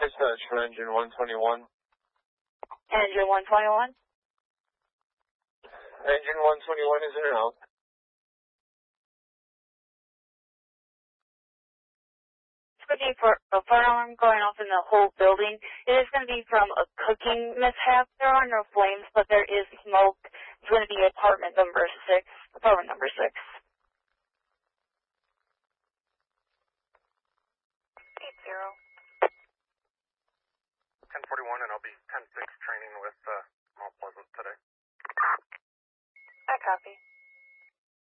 Dispatch for engine 121. Engine 121? Engine 121 is in and out. It's going to be for a fire alarm going off in the whole building. It is going to be from a cooking mishap. There are no flames, but there is smoke. It's going to be apartment number 6. 1041, and I'll be 10-6 training with Mount Pleasant today. I copy.